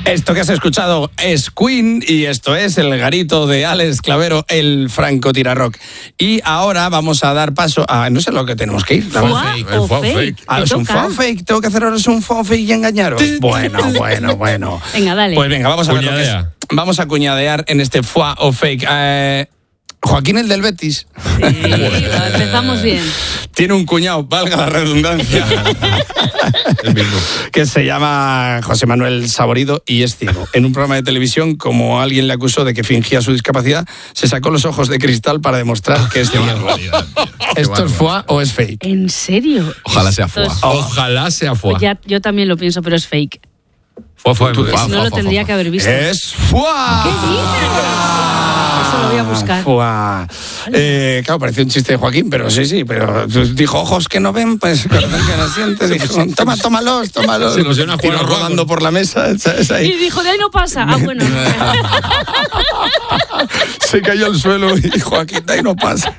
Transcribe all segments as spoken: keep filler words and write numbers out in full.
Esto que has escuchado es Queen y esto es el garito de Alex Clavero, el francotirarrock. Y ahora vamos a dar paso a... No sé lo que tenemos que ir. ¿Fua o fake? Ah, ¿es un fua fake? ¿Tengo que hacer ahora un fua fake y engañaros? Bueno, bueno, bueno. Venga, dale. Pues venga, vamos a ver lo que es. Vamos a cuñadear en este fua o fake. Eh... Joaquín, el del Betis. Sí, empezamos bien. Tiene un cuñado, valga la redundancia, el mismo, que se llama José Manuel Saborido y es ciego. En un programa de televisión, como alguien le acusó de que fingía su discapacidad, se sacó los ojos de cristal para demostrar que es ciego. ¿Esto es fua o es fake? ¿En serio? Ojalá sea fua. Es... Ojalá sea fua. Pues ya, yo también lo pienso, pero es fake. Fua, fua, Tú, fua, si no fua, lo fua, tendría fua. que haber visto. ¡Es fua! ¿Qué dices? Eso lo voy a buscar. Fua. Eh, claro, parecía un chiste de Joaquín, pero sí, sí, pero dijo, ojos que no ven, pues corazón que no siente. Dijo, toma, tómalos, tómalos. Se pusieron a jugar Tiró rodando por la mesa, ¿sabes? Ahí. Y dijo, de ahí no pasa. Ah, bueno. Se cayó al suelo y Joaquín, de ahí no pasa.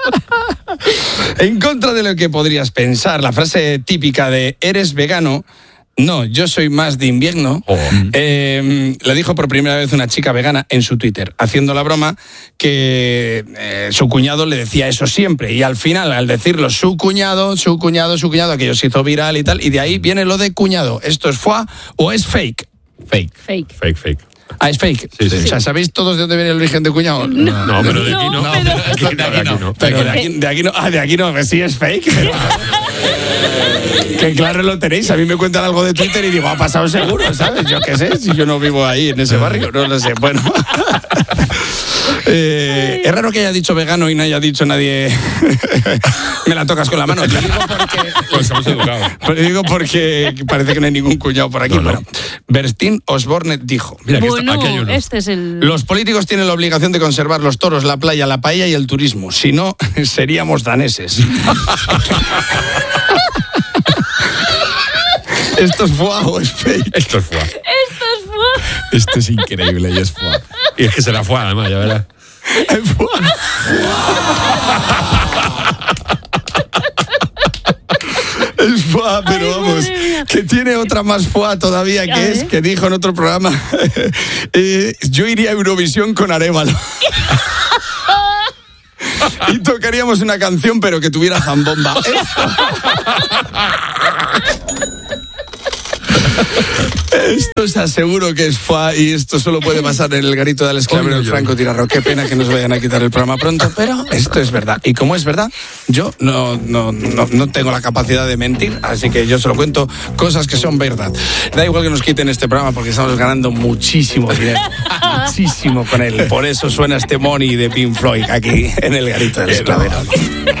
En contra de lo que podrías pensar, la frase típica de ¿eres vegano? No, yo soy más de invierno. Oh. Eh, le dijo por primera vez una chica vegana en su Twitter, haciendo la broma que eh, su cuñado le decía eso siempre. Y al final, al decirlo su cuñado, su cuñado, su cuñado, aquello se hizo viral y tal. Y de ahí viene lo de cuñado. ¿Esto es fua o es fake? Fake. Fake. Fake, fake. Ah, es fake. Sí, sí. O sea, ¿sabéis todos de dónde viene el origen de cuñado? No, no pero de aquí no. no, pero... De aquí no. Pero de aquí, de aquí no. Ah, de aquí no, sí es fake. Pero... que claro lo tenéis. A mí me cuentan algo de Twitter y digo, ha pasado seguro, ¿sabes? Yo qué sé, si yo no vivo ahí en ese barrio, no lo sé. Bueno. Eh, es raro que haya dicho vegano y no haya dicho nadie me la tocas con la mano. Te digo porque, pues estamos educados. Pero digo porque parece que no hay ningún cuñado por aquí. No, no. Bueno, Bertín Osborne dijo, mira, bueno, aquí hay uno. Este es el... Los políticos tienen la obligación de conservar los toros, la playa, la paella y el turismo. Si no, seríamos daneses. ¿Esto es fua o es fake? Esto es fua. Esto es fua. Esto es increíble y es fua. Y es que será fua, además, ya verás. Es fua. Es fua, pero ay, vamos, que tiene otra más fua todavía, que es, que dijo en otro programa, eh, yo iría a Eurovisión con Arévalo. Y tocaríamos una canción, pero que tuviera zambomba. Esto os aseguro que es fua y esto solo puede pasar en el garito de Alex Clavero, el francotirarrock. Qué pena que nos vayan a quitar el programa pronto, pero esto es verdad. Y como es verdad, yo no, no, no, no tengo la capacidad de mentir, así que yo solo cuento cosas que son verdad. Da igual que nos quiten este programa porque estamos ganando muchísimo dinero. Muchísimo con él. Por eso suena este Money de Pink Floyd aquí en el garito de Alex Clavero.